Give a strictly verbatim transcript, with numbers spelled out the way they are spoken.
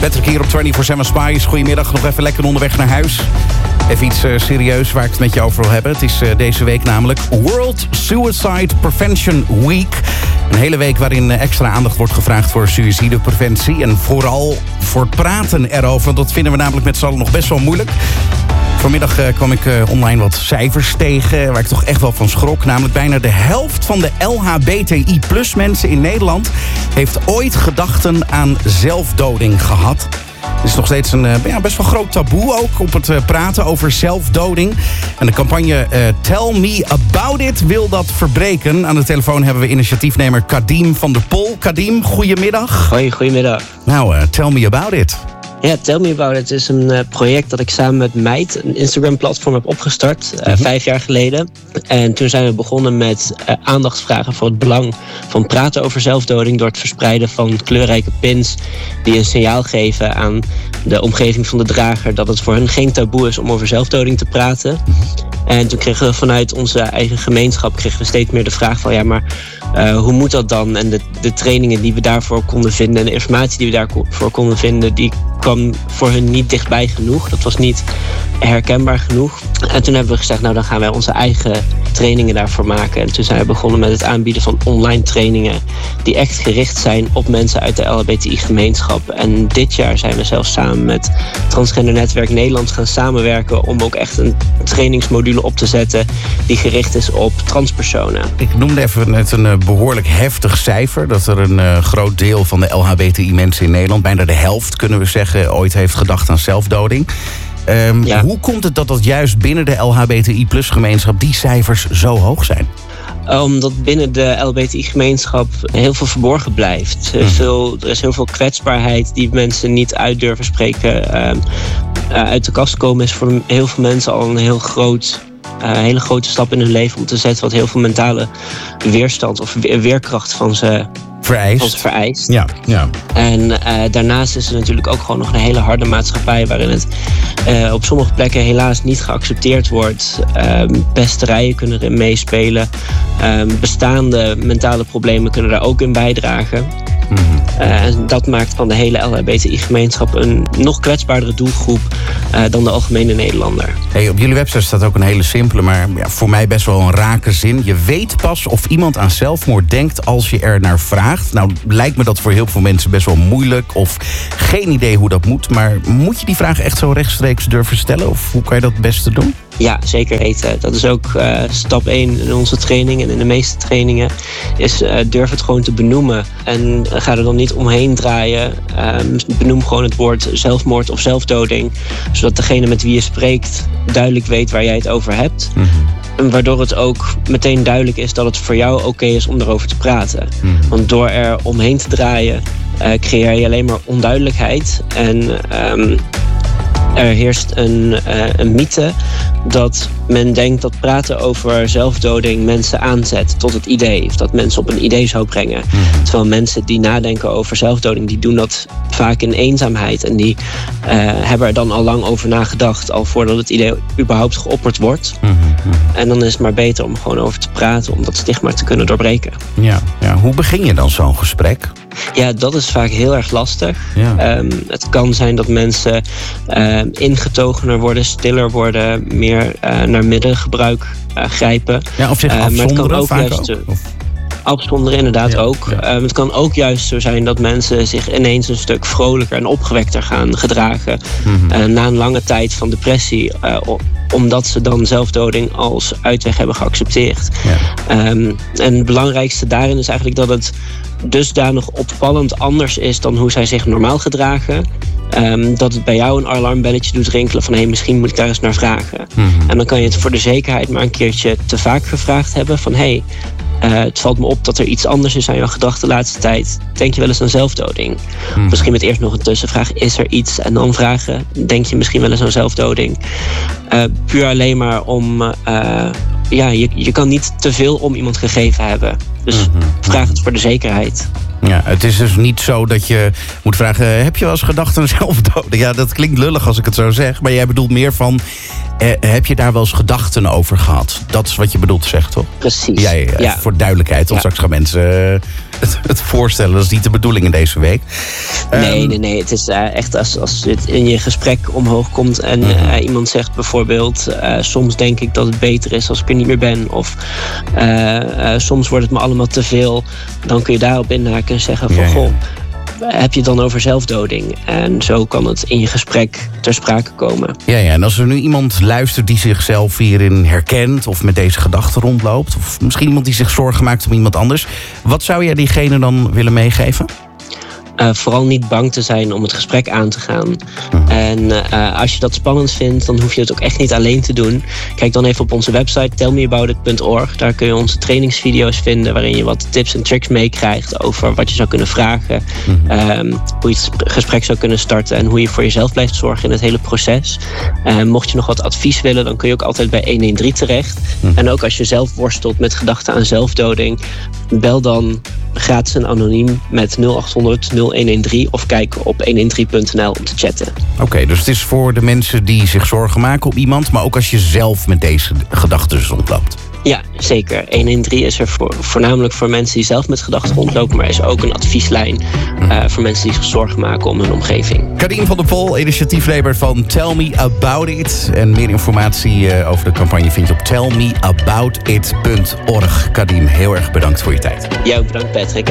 Patrick hier op vierentwintig zeven Spice. Goedemiddag, nog even lekker onderweg naar huis. Even iets uh, serieus waar ik het met je over wil hebben. Het is uh, deze week namelijk World Suicide Prevention Week. Een hele week waarin uh, extra aandacht wordt gevraagd voor suïcidepreventie. En vooral voor het praten erover. Want dat vinden we namelijk met z'n allen nog best wel moeilijk. Vanmiddag uh, kwam ik uh, online wat cijfers tegen waar ik toch echt wel van schrok. Namelijk bijna de helft van de L H B T I plus mensen in Nederland heeft ooit gedachten aan zelfdoding gehad. Het is nog steeds een uh, ja, best wel groot taboe ook op het uh, praten over zelfdoding. En de campagne uh, Tell Me About It wil dat verbreken. Aan de telefoon hebben we initiatiefnemer Kadim van der Pol. Kadim, goedemiddag. Hoi, goedemiddag. Nou, uh, tell me about it. Ja, Tell Me About It is een uh, project dat ik samen met Meid, een Instagram-platform, heb opgestart. Uh, mm-hmm. Vijf jaar geleden. En toen zijn we begonnen met uh, aandacht vragen voor het belang van praten over zelfdoding door het verspreiden van kleurrijke pins die een signaal geven aan de omgeving van de drager dat het voor hen geen taboe is om over zelfdoding te praten. Mm-hmm. En toen kregen we vanuit onze eigen gemeenschap kregen we steeds meer de vraag van ja, maar uh, hoe moet dat dan? En de, de trainingen die we daarvoor konden vinden en de informatie die we daarvoor konden vinden, die kwam voor hun niet dichtbij genoeg. Dat was niet herkenbaar genoeg. En toen hebben we gezegd, nou dan gaan wij onze eigen trainingen daarvoor maken. En toen zijn we begonnen met het aanbieden van online trainingen die echt gericht zijn op mensen uit de L H B T I-gemeenschap. En dit jaar zijn we zelfs samen met Transgender Netwerk Nederland gaan samenwerken om ook echt een trainingsmodule op te zetten die gericht is op transpersonen. Ik noemde even net een uh, behoorlijk heftig cijfer. Dat er een uh, groot deel van de L H B T I-mensen in Nederland, bijna de helft kunnen we zeggen, ooit heeft gedacht aan zelfdoding. Um, ja. Hoe komt het dat dat juist binnen de L H B T I plus gemeenschap die cijfers zo hoog zijn? Omdat binnen de L H B T I-gemeenschap heel veel verborgen blijft. Hmm. Veel, er is heel veel kwetsbaarheid die mensen niet uit durven spreken. Uh, uh, uit de kast komen is voor heel veel mensen al een heel groot, uh, hele grote stap in hun leven om te zetten, wat heel veel mentale weerstand of weerkracht van ze vereist. vereist. Ja, ja. En uh, daarnaast is er natuurlijk ook gewoon nog een hele harde maatschappij waarin het uh, op sommige plekken helaas niet geaccepteerd wordt. Um, pesterijen kunnen erin meespelen. Um, bestaande mentale problemen kunnen daar ook in bijdragen. Mm-hmm. Uh, en dat maakt van de hele L H B T I-gemeenschap een nog kwetsbaardere doelgroep uh, dan de algemene Nederlander. Hey, op jullie website staat ook een hele simpele, maar ja, voor mij best wel een rake zin. Je weet pas of iemand aan zelfmoord denkt als je er naar vraagt. Nou, lijkt me dat voor heel veel mensen best wel moeilijk of geen idee hoe dat moet. Maar moet je die vraag echt zo rechtstreeks durven stellen? Of hoe kan je dat het beste doen? Ja, zeker weten. Dat is ook uh, stap één in onze training en in de meeste trainingen. Is uh, durf het gewoon te benoemen. En uh, ga er dan niet omheen draaien. Uh, benoem gewoon het woord zelfmoord of zelfdoding. Zodat degene met wie je spreekt duidelijk weet waar jij het over hebt. Mm-hmm. Waardoor het ook meteen duidelijk is dat het voor jou oké okay is om erover te praten. Mm-hmm. Want door er omheen te draaien uh, creëer je alleen maar onduidelijkheid. En Um, Er heerst een, uh, een mythe dat men denkt dat praten over zelfdoding mensen aanzet tot het idee. Of dat mensen op een idee zou brengen. Mm. Terwijl mensen die nadenken over zelfdoding, die doen dat vaak in eenzaamheid. En die uh, hebben er dan al lang over nagedacht, al voordat het idee überhaupt geopperd wordt. Mm-hmm. En dan is het maar beter om gewoon over te praten, om dat stigma te kunnen doorbreken. Ja, ja. Hoe begin je dan zo'n gesprek? Ja, dat is vaak heel erg lastig. Ja. Um, het kan zijn dat mensen uh, ingetogener worden, stiller worden, meer uh, naar middengebruik uh, grijpen. Ja, of zich uh, afzonderen maar het kan ook vaak juist, ook? Of? Afzonderen inderdaad ja, ook. Ja. Um, het kan ook juist zo zijn dat mensen zich ineens een stuk vrolijker en opgewekter gaan gedragen. Mm-hmm. Uh, na een lange tijd van depressie. Uh, omdat ze dan zelfdoding als uitweg hebben geaccepteerd. Ja. Um, en het belangrijkste daarin is eigenlijk dat het dusdanig opvallend anders is dan hoe zij zich normaal gedragen. Um, dat het bij jou een alarmbelletje doet rinkelen van hé, hey, misschien moet ik daar eens naar vragen. Mm-hmm. En dan kan je het voor de zekerheid maar een keertje te vaak gevraagd hebben van hé, hey, uh, het valt me op dat er iets anders is aan jouw gedrag de laatste tijd. Denk je wel eens aan zelfdoding? Mm-hmm. Misschien met eerst nog een tussenvraag, is er iets? En dan vragen, denk je misschien wel eens aan zelfdoding? Uh, puur alleen maar om Uh, ja, je, je kan niet te veel om iemand gegeven hebben. Dus mm-hmm. vraag het voor de zekerheid. Ja, het is dus niet zo dat je moet vragen... heb je wel eens gedacht aan zelfdoding? Ja, dat klinkt lullig als ik het zo zeg. Maar jij bedoelt meer van... Eh, heb je daar wel eens gedachten over gehad? Dat is wat je bedoelt, zegt toch? Precies. Ja, ja, ja. Voor duidelijkheid. Want ja. straks gaan mensen uh, het, het voorstellen. Dat is niet de bedoeling in deze week. Nee, um, nee, nee. Het is uh, echt als, als het in je gesprek omhoog komt... en mm-hmm. uh, iemand zegt bijvoorbeeld... Uh, soms denk ik dat het beter is als ik er niet meer ben. Of uh, uh, soms wordt het me allemaal te veel. Dan kun je daarop inhaken en zeggen van... Ja, ja. goh, heb je het dan over zelfdoding? En zo kan het in je gesprek ter sprake komen. Ja, ja, en als er nu iemand luistert die zichzelf hierin herkent... of met deze gedachten rondloopt... of misschien iemand die zich zorgen maakt om iemand anders... wat zou jij diegene dan willen meegeven? Uh, vooral niet bang te zijn om het gesprek aan te gaan. Mm-hmm. En uh, als je dat spannend vindt, dan hoef je het ook echt niet alleen te doen. Kijk dan even op onze website tell me about it punt org. Daar kun je onze trainingsvideo's vinden... waarin je wat tips en tricks meekrijgt... over wat je zou kunnen vragen. Mm-hmm. Um, hoe je het gesprek zou kunnen starten... en hoe je voor jezelf blijft zorgen in het hele proces. Uh, mocht je nog wat advies willen... dan kun je ook altijd bij honderddertien terecht. Mm-hmm. En ook als je zelf worstelt met gedachten aan zelfdoding... bel dan gratis en anoniem met nul acht honderd nul een een drie... of kijk op honderddertien punt n l om te chatten. Oké, okay, dus het is voor de mensen die zich zorgen maken op iemand... maar ook als je zelf met deze gedachten rondloopt. Ja, zeker. honderddertien is er voor, voornamelijk voor mensen die zelf met gedachten rondlopen... maar is ook een advieslijn uh, voor mensen die zich zorgen maken om hun omgeving. Kadim van der Pol, initiatiefnemer van Tell Me About It. En meer informatie uh, over de campagne vind je op tell me about it punt org. Kadim, heel erg bedankt voor je tijd. Jou bedankt, Patrick.